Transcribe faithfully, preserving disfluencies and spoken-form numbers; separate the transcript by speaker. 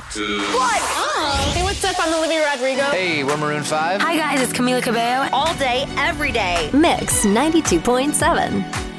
Speaker 1: two,
Speaker 2: one.
Speaker 3: Oh. Hey, what's up? I'm Olivia Rodrigo.
Speaker 4: Hey, we're Maroon five.
Speaker 5: Hi, guys. It's Camila Cabello.
Speaker 2: All day, every day.
Speaker 6: Mix ninety-two point seven.